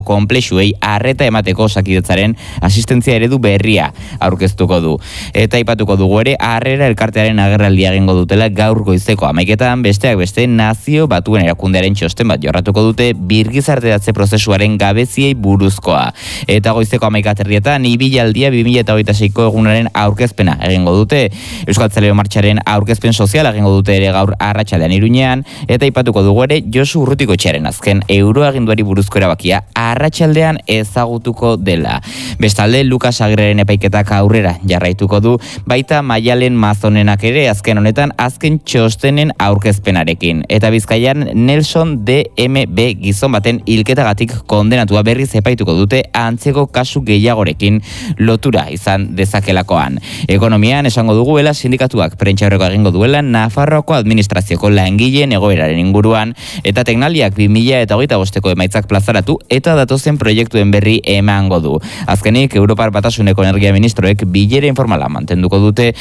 konplexuei arreta emateko Osakidetzaren asistentzia eredu berria aurkeztuko du. Eta aipatuko dugu ere Harrera elkartearen agerraldia egingo dutela gaur goizeko 11etan, besteak beste Nazio Batuen Erakundearen txosten bat jorratuko dute birgizarteratze prozesuaren gabeziei buruzkoa. Eta goizeko 11:30 ibilaldia 2026ko egunaren aurkezpena egingo dute. Euskaltzaleo Martxaren aurkezpen soziala egingo dute ere gaur arratsaldean Iruñean, eta aipatuko dugu ere Josu Urrutikotxearen azken euroaginduari buruzko erabakia arratsaldean ezagutuko dela. Bestalde, Lukas Agirreren epaiketak aurrera jarraituko du, baita Maialen Mazonenak ere azken honetan azken txostenen aurkezpenarekin. Eta Bizkaian Nelson DMB gizon baten hilketagatik kondenatua berriz epaituko dute antzeko kasu gehiagorekin lotura izan dezakelakoan. Ekonomian esango dugu sindikatuak prentsaurrekoa egingo duela Nafarroako administrazioko langileen egoeraren inguruan, eta Teknaliak 2025ko emaitzak plazaratu eta datozen proiektuen berri emango du. Azkenik, Europar Batasuneko energia ministroek bilera informala mantenduko dute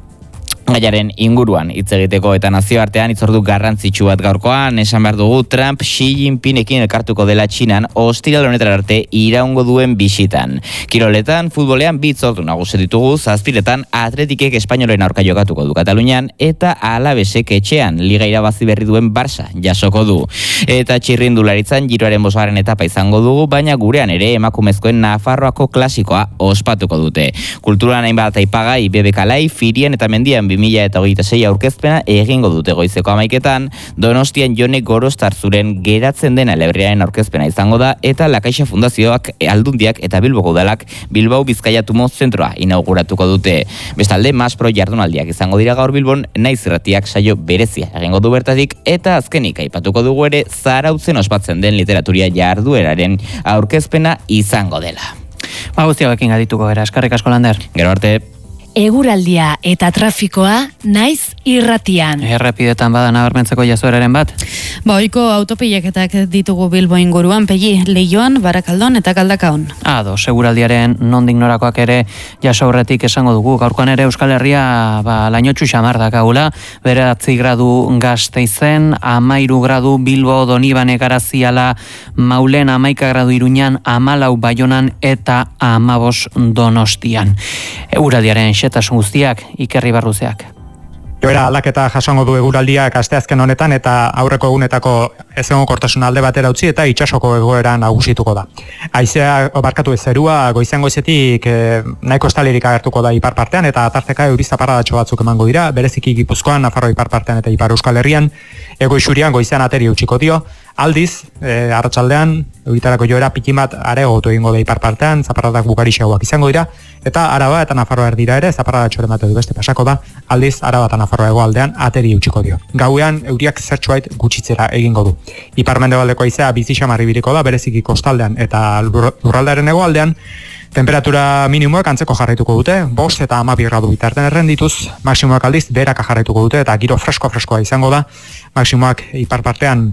gaiaren inguruan hitz egiteko, eta nazioartean hitzordu garrantzitsu bat gaurkoan esan behar dugu Trump Xi Jinpingekin elkartuko dela Txinan ostiral honetara arte iraungo duen bisitan. Kiroletan, futbolean bi hitzordu nagusi ditugu, 7:00 Atletikek Espainolen aurka jokatuko du Katalunian, eta Alavesek etxean liga irabazi berri duen Barça jasoko du. Eta txirrindularitzan Giroaren 5. etapa izango dugu, baina gurean ere emakumezkoen Nafarroako klasikoa ospatuko dute. Kulturan hainbat aipagai BBK Firien eta Mendian 2026 aurkezpena egingo dute goizeko 11etan, Donostian Jone Gorostarzuren geratzen dena eleberriaren aurkezpena izango da, eta La Caixa Fundazioak, Aldundiak eta Bilboko Udalak Bilbao Bizkaia Tumo zentroa inauguratuko dute. Bestalde, Maspro jardunaldiak izango dira gaur Bilbon, Naiz Irratiak saio berezia egingo du bertatik, eta azkenik aipatuko dugu ere Zarautzen ospatzen den literatura jardueraren aurkezpena izango dela. Guztiagoekin adituko gara, eskerrik asko Lander. Gero arte. Eguraldia eta trafikoa Naiz Irratian. Errepidetan bada nabarmentzeko jazoeraren bat? Ohiko autopilaketak ditugu Bilbo inguruan, Pegi, Leioan, Barakaldon eta Galdakaon. Seguraldiaren nondik norakoak ere jaso aurretik esango dugu. Gaurkoan ere Euskal Herria lainotxu xamar dakagula, 9 gradu Gasteizen, 13 gradu Bilbo, Donibane, Garaziala, Maulen, 11 gradu Iruñan, 14 Baionan eta 15 Donostian. Eguraldiaren xetasun guztiak, Ikerri Barruzeak. Joera, aldaketa jasongo du eguraldiak asteazken honetan, eta aurreko egunetako ezegonkortasun alde batera utzi eta itsasoko egoera nagusituko da. Haizea zerua goizean goizetik nahiko estalirik agertuko da ipar partean, eta tarteka euri zaparradatxo batzuk emango dira, bereziki Gipuzkoan, Nafarroa ipar partean eta Ipar Euskal Herrian, Hego Isurian goizean ateri utziko dio. Aldiz, arratsaldean euritarako joera pikin bat areagotu egingo da ipar partean, zaparradak bukarixeagoak izango dira, eta Araba eta Nafarroa erdira ere zaparradatxoren bat edo beste pasako da, aldiz Araba eta Nafarroa hegoaldean ateri utziko dio. Gauean euriak zertxoait gutxitzera egingo du. Ipar-mendebaldeko haizea bizi xamar ibiliko da, bereziki kostaldean eta lurraldearen hegoaldean. Temperatura minimoak antzeko jarraituko dute, 5 eta 12 gradu bitartean errendituz, maksimoak aldiz beheraka jarraituko dute, eta giro freskoa izango da, maksimoak ipar partean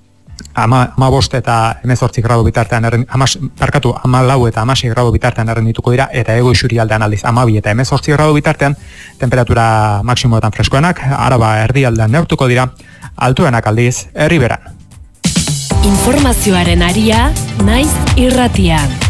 15 eta 18 gradu bitartean 14 eta 16 gradu bitartean errendituko dira, eta Hego Isurialdean aldiz 12 eta 18 gradu bitartean temperatura maksimoetan freskoenak. Araba erdialdean neurtuko dira, altuenak aldiz Erriberan. Informazioaren aria Naiz Irratian.